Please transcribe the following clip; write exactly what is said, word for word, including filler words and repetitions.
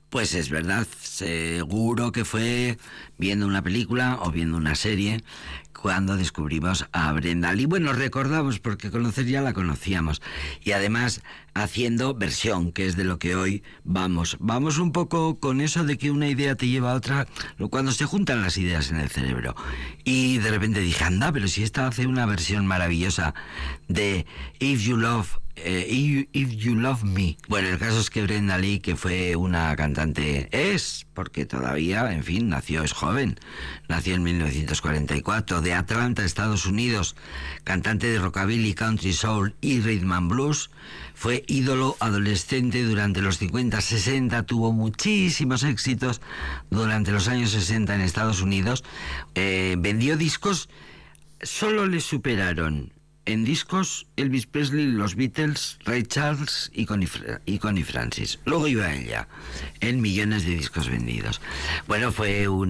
Pues es verdad, seguro que fue viendo una película o viendo una serie cuando descubrimos a Brenda Lee. Bueno, recordamos porque conocer ya la conocíamos. Y además haciendo versión, que es de lo que hoy vamos. Vamos un poco con eso de que una idea te lleva a otra, cuando se juntan las ideas en el cerebro. Y de repente dije, anda, pero si esta hace una versión maravillosa de If You Love... Eh, if, if You Love Me. Bueno, el caso es que Brenda Lee, que fue una cantante, es, porque todavía, en fin, nació, es joven, nació en mil novecientos cuarenta y cuatro, de Atlanta, Estados Unidos, cantante de rockabilly, country soul y rhythm and blues, fue ídolo adolescente durante los cincuenta, sesenta, tuvo muchísimos éxitos durante los años sesenta en Estados Unidos, eh, vendió discos, solo le superaron en discos Elvis Presley, los Beatles, Ray Charles y Connie, y Connie Francis. Luego iba ella, en millones de discos vendidos. Bueno, fue un